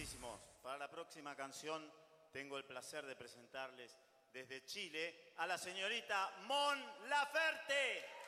Buenísimos. Para la próxima canción tengo el placer de presentarles desde Chile a la señorita Mon Laferte.